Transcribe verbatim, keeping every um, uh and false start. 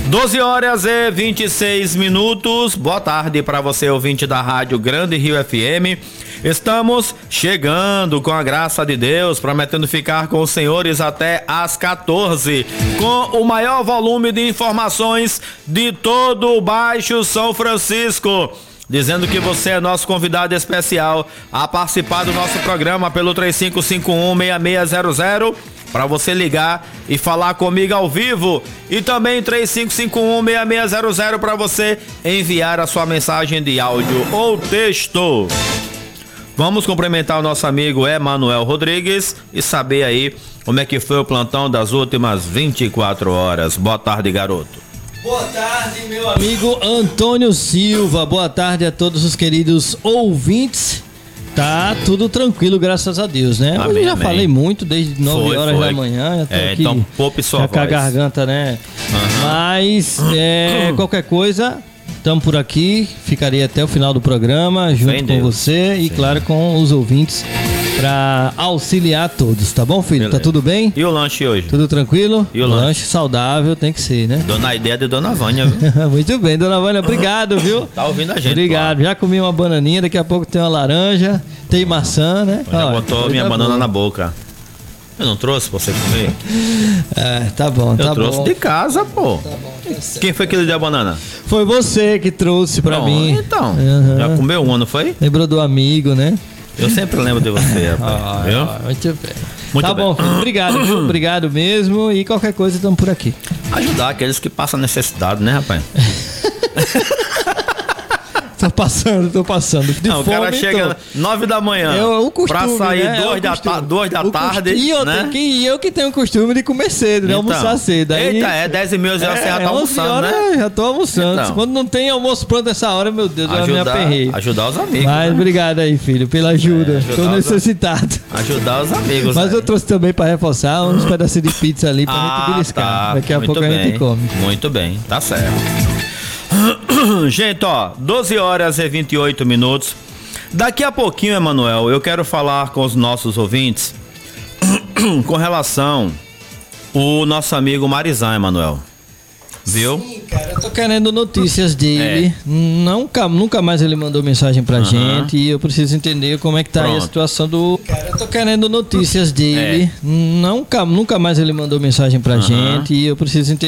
doze horas e vinte e seis minutos. Boa tarde para você, ouvinte da Rádio Grande Rio F M. Estamos chegando, com a graça de Deus, prometendo ficar com os senhores até às quatorze, com o maior volume de informações de todo o Baixo São Francisco. Dizendo que você é nosso convidado especial a participar do nosso programa pelo três cinco cinco um, seis seis zero zero, para você ligar e falar comigo ao vivo, e também três cinco cinco um, seis seis zero zero para você enviar a sua mensagem de áudio ou texto. Vamos cumprimentar o nosso amigo Emanuel Rodrigues e saber aí como é que foi o plantão das últimas vinte e quatro horas. Boa tarde, garoto. Boa tarde, meu amigo Antônio Silva. Boa tarde a todos os queridos ouvintes. Tá tudo tranquilo, graças a Deus, né? Amém, Eu já amém. falei muito desde nove Foi, horas foi. da manhã. Já tô É, aqui, então poupe sua já voz. com a garganta, né? Uhum. Mas é, qualquer coisa, estamos por aqui. Ficarei até o final do programa junto Sem com Deus. você e, Sim. claro, com os ouvintes para auxiliar todos, tá bom, filho? Beleza. Tá tudo bem? E o lanche hoje? Tudo tranquilo? E o lanche? Lanche saudável tem que ser, né? Dona Ideia de Dona Vânia, viu? Muito bem, dona Vânia, obrigado, viu? Tá ouvindo a gente. Obrigado, já comi uma bananinha, daqui a pouco tem uma laranja, tem maçã, né? Já Ó, botou coisa minha boa. banana na boca. Eu não trouxe pra você comer? É, tá bom, Eu tá trouxe bom. de casa, pô. Tá bom, tá certo. Quem foi que lhe deu a banana? Foi você que trouxe pra Não, mim. Então, Aham. já comeu uma, não foi? Lembrou do amigo, né? Eu sempre lembro de você, rapaz. Ah, viu? ah, muito bem. Muito tá bem. bom, filho, obrigado, viu? Obrigado mesmo. E qualquer coisa, estamos por aqui. Ajudar aqueles que passam necessidade, né, rapaz? Tô passando, tô passando. De Não, o fome, cara chega tô. nove da manhã É o costume, pra sair né? É duas, o da, costume. ta- duas da O tarde, costume. E eu, né? tenho que, e eu que tenho o costume de comer cedo, né? Então, Almoçar cedo. Aí, Eita, é dez e meia horas você já tá onze almoçando, horas, né? já tô almoçando. Então. Quando não tem almoço pronto essa hora, meu Deus, eu me Ajudar, aperrei. ajudar os amigos, Mas né? obrigado aí, filho, pela ajuda. É, ajudar Tô os- necessitado. Ajudar os amigos. Mas aí. eu trouxe também pra reforçar uns pedacinhos de pizza ali pra Ah, gente beliscar. tá. Daqui a Muito pouco a bem. gente come. Muito bem, tá certo. Gente, ó, doze horas e vinte e oito minutos. Daqui a pouquinho, Emanuel, eu quero falar com os nossos ouvintes com relação o nosso amigo Marizan, Emanuel. Viu? Sim, cara, eu tô querendo notícias dele. Nunca, nunca mais ele mandou mensagem pra Aham. gente e eu preciso entender como é que tá aí a Pronto. situação do. Cara, eu tô querendo notícias dele. É. Nunca, nunca mais ele mandou mensagem pra Aham. gente e eu preciso entender.